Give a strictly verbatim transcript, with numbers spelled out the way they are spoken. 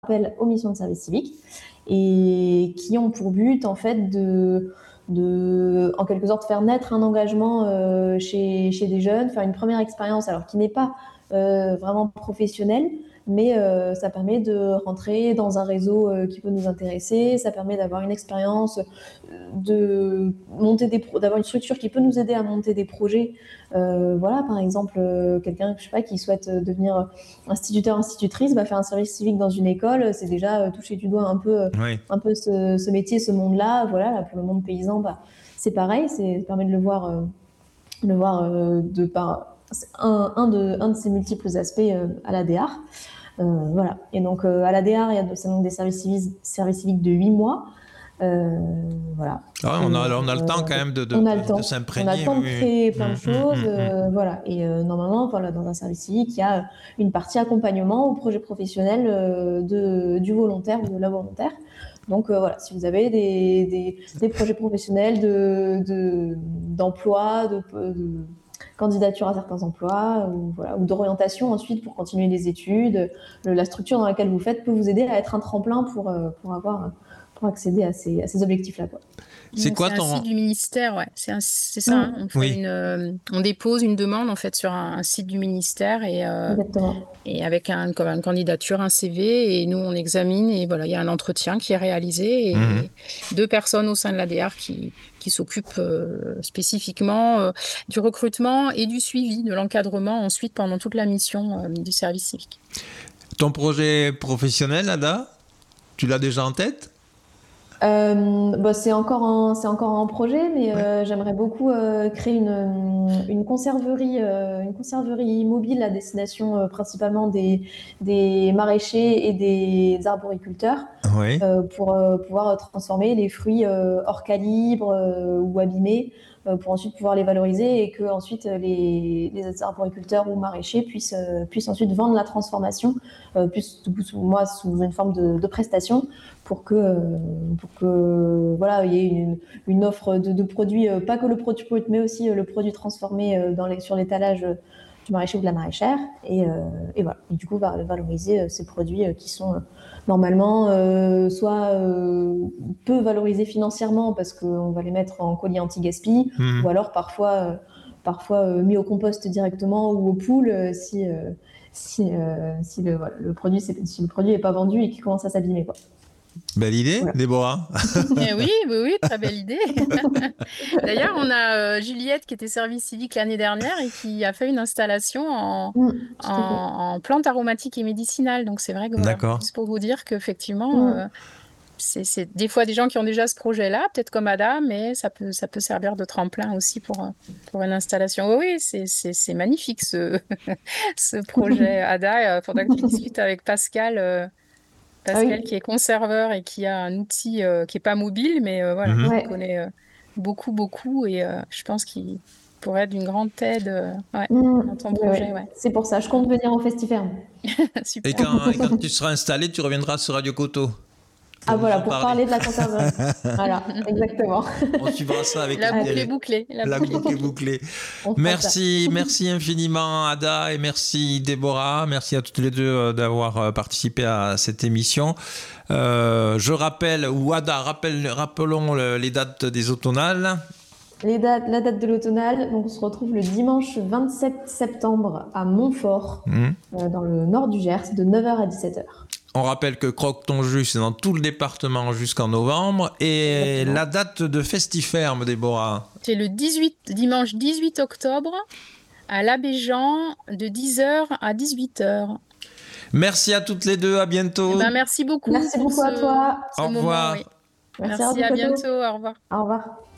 appel aux missions de service civique et qui ont pour but en fait de, de en quelque sorte faire naître un engagement euh, chez, chez des jeunes, faire une première expérience alors qui n'est pas euh, vraiment professionnelle, mais euh, ça permet de rentrer dans un réseau euh, qui peut nous intéresser, ça permet d'avoir une expérience, de monter des pro- d'avoir une structure qui peut nous aider à monter des projets. Euh, voilà, par exemple, euh, quelqu'un je sais pas, qui souhaite devenir instituteur, institutrice, va faire un service civique dans une école, c'est déjà euh, toucher du doigt un peu, euh, Oui. un peu ce, ce métier, ce monde-là. Voilà, là, pour le monde paysan, bah, c'est pareil, c'est, ça permet de le voir, euh, le voir euh, de par c'est un, un, de, un de ces multiples aspects euh, à l'A D R. Euh, voilà. Et donc euh, à l'A D R, il y a de, c'est donc des services civiques, services civiques de huit mois. Euh, voilà. Ah ouais, on, a, Et, on a le euh, temps quand même de, de, on a le de, temps. de s'imprégner. On a le temps de oui, créer oui. plein de Mmh, choses. mmh, mmh. Euh, voilà. Et euh, normalement, voilà, dans un service civique, il y a une partie accompagnement au projet professionnel euh, de, du volontaire ou de la volontaire. Donc euh, voilà, si vous avez des, des, des projets professionnels de, de, d'emploi, de, de candidature à certains emplois ou, voilà, ou d'orientation ensuite pour continuer les études, le, la structure dans laquelle vous faites peut vous aider à être un tremplin pour, euh, pour, avoir, pour accéder à ces, à ces objectifs-là, quoi. C'est Donc, quoi c'est ton... un site du ministère, ouais. C'est, un, c'est ça, hein. On fait Oui. une, euh, on dépose une demande en fait sur un, un site du ministère et, euh, Exactement. et avec un, comme une candidature, un C V, et nous on examine et voilà, il y a un entretien qui est réalisé et Mhm. deux personnes au sein de l'A D R qui, qui s'occupent euh, spécifiquement euh, du recrutement et du suivi, de l'encadrement ensuite pendant toute la mission euh, du service civique. Ton projet professionnel, Ada, tu l'as déjà en tête? Euh, bah, c'est encore un, c'est encore un projet, mais euh, j'aimerais beaucoup euh, créer une, une conserverie, euh, une conserverie mobile à destination euh, principalement des, des maraîchers et des arboriculteurs Oui. euh, pour euh, pouvoir transformer les fruits euh, hors calibre euh, ou abîmés euh, pour ensuite pouvoir les valoriser et que ensuite les, les arboriculteurs ou maraîchers puissent, euh, puissent ensuite vendre la transformation, euh, plus sous, moi sous une forme de, de prestation. Pour que, pour que voilà, il y ait une, une offre de, de produits, euh, pas que le produit brut, mais aussi euh, le produit transformé euh, dans les, sur l'étalage euh, du maraîcher ou de la maraîchère. Et, euh, et voilà. Et du coup, va valoriser euh, ces produits euh, qui sont euh, normalement euh, soit euh, peu valorisés financièrement parce qu'on va les mettre en colis anti-gaspi, Mhm. ou alors parfois, euh, parfois euh, mis au compost directement ou aux poules euh, si, euh, si, euh, si, le, voilà, le produit, c'est, si le produit n'est pas vendu et qu'il commence à s'abîmer, quoi. Belle idée, Voilà. Déborah. Eh oui, oui, oui, très belle idée. D'ailleurs, on a euh, Juliette qui était service civique l'année dernière et qui a fait une installation en, Mmh, en, en plantes aromatiques et médicinales. Donc c'est vrai que voilà, D'accord. juste pour vous dire qu'effectivement, mmh. euh, c'est, c'est des fois des gens qui ont déjà ce projet-là, peut-être comme Ada, mais ça peut, ça peut servir de tremplin aussi pour, euh, pour une installation. Oui, oui, c'est, c'est, c'est magnifique ce, ce projet. Ada, il faudra que tu discutes avec Pascal. euh, Pascal Ah oui. qui est conserveur et qui a un outil euh, qui n'est pas mobile, mais euh, voilà, Mhm. qui Ouais. connaît euh, beaucoup, beaucoup. Et euh, je pense qu'il pourrait être d'une grande aide euh, ouais, Mmh. dans ton Ouais, projet. ouais. Ouais. C'est pour ça, je compte venir au Festiferme. Et Super. quand, et quand tu seras installé, tu reviendras sur Radio Coteau. Pour Ah nous voilà, en pour parler. parler de la conserverie. Voilà, exactement. On suivra ça avec La boucle intérêt. est bouclée. La La boucle est boucle est bouclée. bouclée. On fera Merci, merci infiniment Ada et merci Déborah. Merci à toutes les deux euh, d'avoir euh, participé à cette émission. Euh, je rappelle, ou Ada, rappelle, rappelons le- les dates des automnales. Les dates, la date de l'automnale, donc on se retrouve le dimanche vingt-sept septembre à Montfort, Mmh. euh, dans le nord du Gers, de neuf heures à dix-sept heures. On rappelle que Croque-ton-Jus, c'est dans tout le département jusqu'en novembre. Et Exactement. la date de Festiferme, Déborah. C'est le dix-huit, dimanche dix-huit octobre à l'Abbé Jean de dix heures à dix-huit heures. Merci à toutes les deux, à bientôt. Eh ben, merci beaucoup Merci pour beaucoup à ce, toi. ce Au moment. revoir. Oui. Merci, Merci, Radio à Coteau. bientôt. Au revoir. Au revoir.